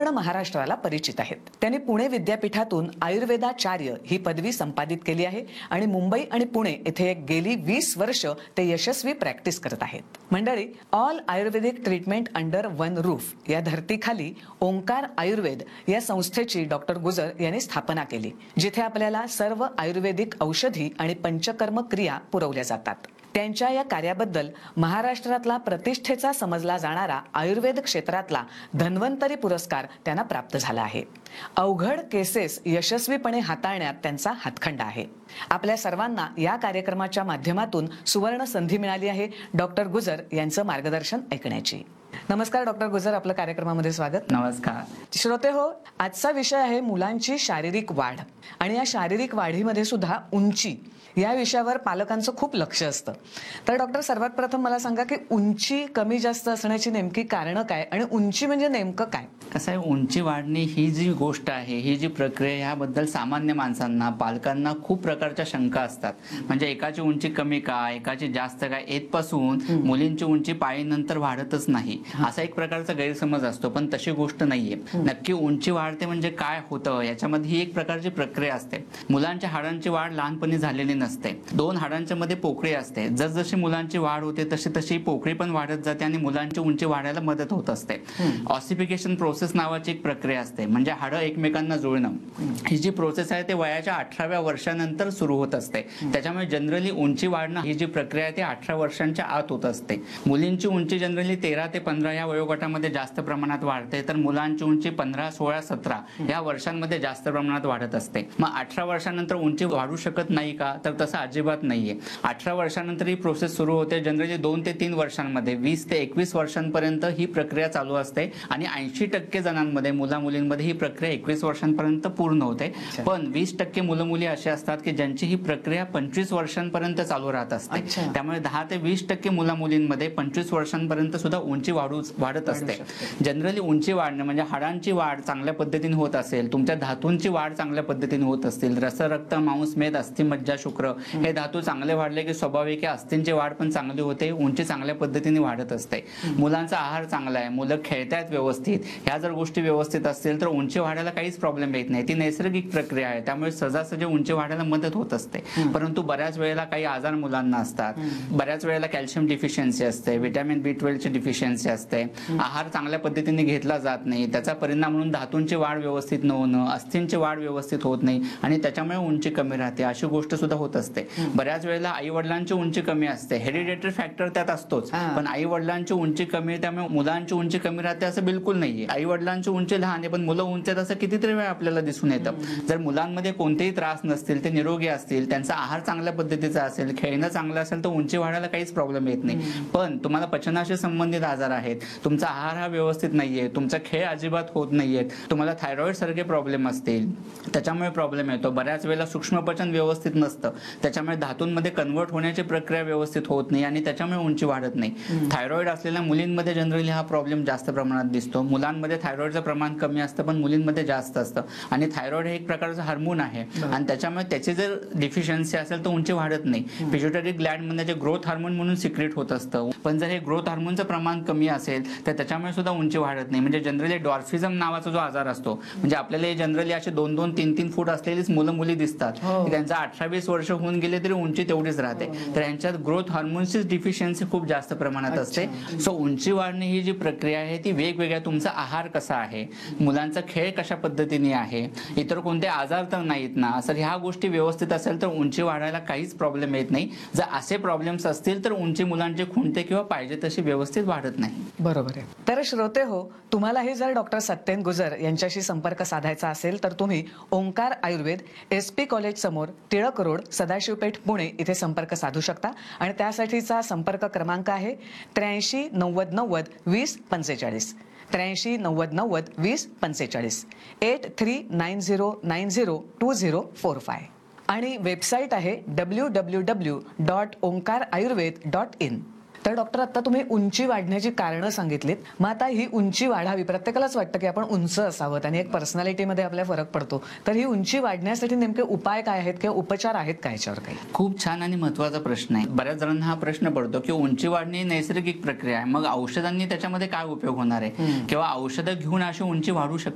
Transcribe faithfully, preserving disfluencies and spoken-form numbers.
संपूर्ण महाराष्ट्राला परिचित आहेत. त्यांनी पुणे विद्यापीठातून आयुर्वेदाचार्य ही पदवी संपादित केली आहे आणि मुंबई आणि पुणे येथे गेली वीस वर्ष ते यशस्वी प्रॅक्टिस करत आहेत. मंडळी, ऑल आयुर्वेदिक ट्रीटमेंट अंडर वन रूफ या धर्तीखाली ओंकार आयुर्वेद या संस्थेची डॉक्टर गुजर यांनी स्थापना केली, जिथे आपल्याला सर्व आयुर्वेदिक औषधी आणि पंचकर्म क्रिया पुरवल्या जातात. त्यांच्या या कार्याबद्दल महाराष्ट्रातला प्रतिष्ठेचा समजला जाणारा आयुर्वेद क्षेत्रातला धन्वंतरी पुरस्कार त्यांना प्राप्त झाला आहे. अवघड केसेस यशस्वीपणे हाताळण्यात त्यांचा हातखंडा आहे. आपल्या सर्वांना या कार्यक्रमाच्या माध्यमातून सुवर्ण संधी मिळाली आहे डॉक्टर गुजर यांचं मार्गदर्शन ऐकण्याची. नमस्कार डॉक्टर गुजर, आपल्या कार्यक्रमामध्ये स्वागत. नमस्कार श्रोते हो, आजचा विषय आहे मुलांची शारीरिक वाढ आणि या शारीरिक वाढीमध्ये सुद्धा उंची या विषयावर पालकांचं खूप लक्ष असतं. तर डॉक्टर, सर्वात प्रथम मला सांगा की उंची कमी जास्त असण्याची नेमकी कारणं काय आणि उंची म्हणजे नेमकं काय? कसं आहे, उंची वाढणे ही जी गोष्ट आहे, ही जी प्रक्रिया, याबद्दल सामान्य माणसांना, पालकांना खूप प्रकारच्या शंका असतात. म्हणजे एकाची उंची कमी काय, एकाची जास्त काय, येतपासून मुलींची उंची पाळीनंतर वाढतच नाही असा एक प्रकारचा गैरसमज असतो. पण तशी गोष्ट नाहीये. नक्की उंची वाढते म्हणजे काय होतं, याच्यामध्ये ही एक प्रकारची प्रक्रिया असते. मुलांच्या हाडांची वाढ लहानपणी झालेली नसते. दोन हाडांच्या मध्ये पोकळी असते. जसजशी मुलांची वाढ होते तशी तशी पोकळी पण वाढत जाते आणि मुलांची उंची वाढायला मदत होत असते. ऑसिफिकेशन प्रोसेस नावाची एक प्रक्रिया असते. म्हणजे हाडं एकमेकांना जुळणं, ही जी प्रोसेस आहे ते वयाच्या अठराव्या वर्षानंतर सुरू होत असते. त्याच्यामुळे जनरली उंची वाढणं ही जी प्रक्रिया आहे ती अठरा वर्षांच्या आत होत असते. मुलींची उंची जनरली तेरा ते पंधरा या वयोगटामध्ये जास्त प्रमाणात वाढते, तर मुलांची उंची पंधरा सोळा सतरा या वर्षांमध्ये जास्त प्रमाणात वाढत असते. मग अठरा वर्षानंतर उंची वाढू शकत नाही का, तर तसं अजिबात नाहीये. अठरा वर्षानंतर ही प्रोसेस सुरू होते. जनरली दोन ते तीन वर्षांमध्ये वीस ते एकवीस वर्षांपर्यंत ही प्रक्रिया चालू असते आणि ऐंशी टक्के जणांमध्ये, मुला मुलींमध्ये ही प्रक्रिया एकवीस वर्षांपर्यंत पूर्ण होते. पण वीस टक्के मुलं मुली असे असतात की ज्यांची ही प्रक्रिया पंचवीस वर्षांपर्यंत चालू राहत असते. त्यामुळे दहा ते वीस टक्के मुला मुलींमध्ये पंचवीस वर्षांपर्यंत सुद्धा उंची वाढू वाढत असते. जनरली उंची वाढणं म्हणजे हाडांची वाढ चांगल्या पद्धतीने होत असेल, तुमच्या धातूंची वाढ चांगल्या पद्धतीने होत असतील, रस रक्त मांस मेद अस्थि मज्जा शुक्र हे धातू चांगले वाढले की स्वाभाविक अस्थिंची वाढ पण चांगली होते, उंची चांगल्या पद्धतीने वाढत असते. मुलांचा आहार चांगला आहे, मुलं खेळतायत व्यवस्थित, ह्या जर गोष्टी व्यवस्थित असतील तर उंची वाढायला काहीच प्रॉब्लेम येत नाही. ती नैसर्गिक प्रक्रिया आहे, त्यामुळे सहजासहजी उंची वाढायला मदत होत असते. परंतु बऱ्याच वेळेला काही आजार मुलांना असतात, बऱ्याच वेळेला कॅल्शियम डिफिशियन्सी असते, व्हिटॅमिन बी ट्वेल्व ची डिफिशियन्सी असते, आहार चांगल्या पद्धतीने घेतला जात नाही, त्याचा परिणाम म्हणून धातूंची वाढ व्यवस्थित न होणं, अस्थींची वाढ व्यवस्थित होत नाही आणि त्याच्यामुळे उंची कमी राहते, अशी गोष्ट सुद्धा होत असते. बऱ्याच वेळेला आई वडिलांची उंची कमी असते, हेरिडेटरी फॅक्टर त्यात असतोच, पण आई वडिलांची उंची कमी त्यामुळे मुलांची उंची कमी राहते असं बिलकुल नाहीये. आई वडिलांची उंची लहान आहे पण मुलं उंच आहेत असं कितीतरी वेळा आपल्याला दिसून येतं. जर मुलांमध्ये कोणतेही त्रास नसतील, ते निरोगी असतील, त्यांचा आहार चांगल्या पद्धतीचा असेल, खेळणं चांगलं असेल तर उंची वाढायला काहीच प्रॉब्लेम येत नाही. पण तुम्हाला पचनाशी संबंधित आजार आहेत, तुमचा आहार हा व्यवस्थित नाहीये, तुमचा खेळ अजिबात होत नाहीये, तुम्हाला थायरॉइड सारखे प्रॉब्लेम असतील, त्याच्यामुळे प्रॉब्लेम येतो. बऱ्याच वेळेला सूक्ष्मपचन व्यवस्थित नसतं, त्याच्यामुळे धातूंमध्ये कन्वर्ट होण्याची प्रक्रिया व्यवस्थित होत नाही आणि त्याच्यामुळे उंची वाढत नाही. थायरॉइड असलेल्या मुलींमध्ये जनरली हा प्रॉब्लेम जास्त प्रमाणात दिसतो. मुलांमध्ये थायरॉइडचं प्रमाण कमी असतं पण मुलींमध्ये जास्त असतं आणि थायरॉइड हे एक प्रकारचं हार्मोन आहे आणि त्याच्यामुळे त्याची जर डिफिशियन्सी असेल तर उंची वाढत नाही. पिट्युटरी ग्लँड मध्ये जे ग्रोथ हार्मोन म्हणून सिक्रेट होत असतं, पण जर हे ग्रोथ हार्मोनचं प्रमाण कमी असेल तर त्याच्यामुळे सुद्धा उंची वाढत नाही. म्हणजे जनरली डॉर्फिझम नावाचा जो आजार असतो, म्हणजे आपल्याला जनरली असे दोन दोन तीन तीन फूट असलेलीच मुलं मुली दिसतात, त्यांचा अठरा वीस वर्ष होऊन गेले तरी उंची तेवढीच राहते. तर यांच्यात ग्रोथ हार्मोनची डिफिशियन्सी खूप जास्त प्रमाणात असते. सो उंची वाढणे ही जी प्रक्रिया आहे ती वेगवेगळ्या, तुमचा आहार कसा आहे, मुलांचा खेळ कशा पद्धतीने आहे, इतर कोणते आजार तर नाहीत ना, असं ह्या गोष्टी व्यवस्थित असेल तर उंची वाढायला काहीच प्रॉब्लेम येत नाही. जर असे प्रॉब्लेम्स असतील तर उंची मुलांची खुंटते किंवा पाहिजे तशी व्यवस्थित वाढत नाही. बरोबर आहे. तर श्रोते हो, तुम्हालाही जर डॉक्टर सत्येन गुजर यांच्याशी संपर्क साधायचा असेल तर तुम्ही Omkar Ayurveda, S P college समोर, टिळक रोड, सदाशिवपेठ, पुणे इथे संपर्क साधू शकता आणि त्यासाठीचा संपर्क क्रमांक आहे त्र्याऐंशी नव्वद नव्वद वीस पंचेचाळीस त्र्याऐंशी नव्वद नव्वद वीस पंचेचाळीस eight three nine zero nine zero to zero four five आणि वेबसाईट आहे W W W dot Omkar Ayurveda dot in. तर डॉक्टर, आता तुम्ही उंची वाढण्याची कारणं सांगितलीत. मग आता ही उंची वाढावी, प्रत्येकालाच वाटतं की आपण उंच असावं आणि एक पर्सनॅलिटीमध्ये आपल्या फरक पडतो. तर ही उंची वाढण्यासाठी नेमके उपाय काय आहेत किंवा उपचार आहेत का याच्यावर काही? खूप छान आणि महत्त्वाचा प्रश्न आहे. बऱ्याच जणांना हा प्रश्न पडतो की उंची वाढणे नैसर्गिक प्रक्रिया आहे, मग औषधांनी त्याच्यामध्ये काय उपयोग होणार आहे किंवा औषधं घेऊन अशी उंची वाढू शकते